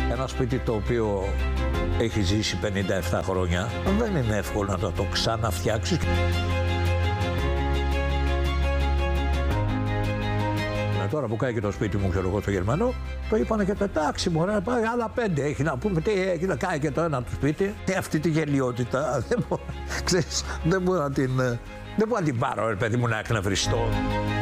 Ένα σπίτι το οποίο έχει ζήσει 57 χρόνια, δεν είναι εύκολο να το ξαναφτιάξεις. Τώρα που κάει και το σπίτι μου, ξέρω εγώ, στο Γερμανό, το είπανε και το εντάξει, μωρέ, πάει άλλα 5. Έχει να πούμε τι έχει να κάνει και το ένα του σπίτι. Αυτή τη γελιότητα δεν μπορώ να την πάρω, ρε παιδί μου, να εκνευριστώ.